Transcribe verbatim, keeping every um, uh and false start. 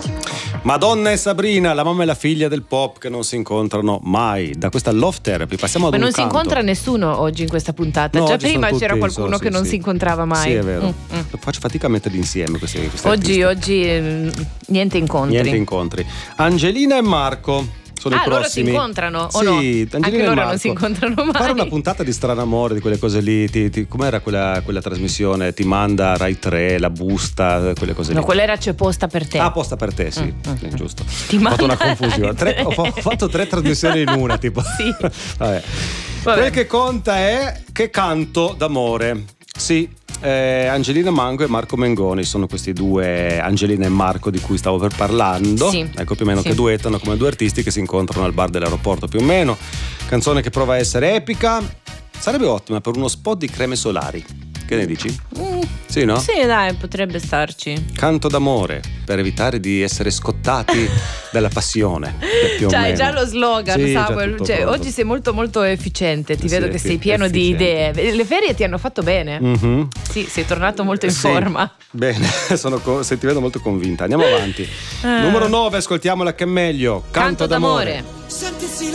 Madonna e Sabrina, la mamma e la figlia del pop che non si incontrano mai. Da questa Love Therapy passiamo ad Ma un non canto. si incontra nessuno oggi in questa puntata. No, Già oggi prima sono c'era tutti, qualcuno sono, che sì, non sì. si incontrava mai. Sì, è vero. Mm, mm. Faccio fatica a metterli insieme questi, questi Oggi, artisti. oggi eh, niente incontri. Niente incontri. Angelina e Marco sono Ah, i loro prossimi. si incontrano o sì, no? Angelina Anche e loro Marco. non si incontrano mai. Fare una puntata di Strano Amore, di quelle cose lì. Ti, ti, com'era quella, quella trasmissione? Ti manda Rai tre, la busta, quelle cose lì. No, quella era C'è posta per te. Ah, apposta per te, sì, Mm, sì, mm, giusto. Ti ho fatto manda una confusione. Rai Tre, tre. ho, fa- ho fatto tre trasmissioni in una, tipo. Sì. Vabbè. Vabbè. Quel che conta è che canto d'amore. Sì, eh, Angelina Mango e Marco Mengoni sono questi due, Angelina e Marco, di cui stavo per parlando. Sì. Ecco, più o meno Sì. che duettano come due artisti che si incontrano al bar dell'aeroporto, più o meno. Canzone che prova a essere epica. Sarebbe ottima per uno spot di creme solari. Che ne dici? Mm, Sì, no? sì, dai, potrebbe starci. Canto d'amore per evitare di essere scottati dalla passione. Più o Cioè, è meno. già lo slogan, Sì, già Samuel. tutto Cioè, pronto. oggi sei molto molto efficiente. Ti Sì, vedo che effi- sei pieno di efficiente. idee. Le ferie ti hanno fatto bene. Mhm. Sì, sei tornato molto in Sì, forma. Bene, sono co- se ti vedo molto convinta. Andiamo avanti. Eh. Numero nove, ascoltiamola che è meglio. Canto, Canto d'amore. d'amore. Senti